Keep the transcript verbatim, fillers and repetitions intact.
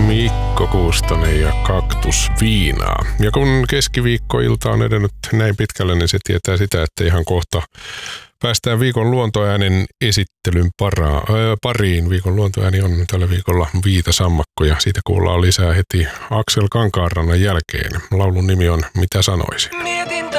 Mikko Kuustonen ja Kaktusviinaa. Ja kun keskiviikkoilta on edennyt näin pitkälle, niin se tietää sitä, että ihan kohta päästään viikon luontoäänen esittelyn para, äh, pariin. Viikon luontoääni on tällä viikolla Viita Sammakko ja siitä kuullaan lisää heti Aksel Kankaanrannan jälkeen. Laulun nimi on Mitä sanoisin. Mietin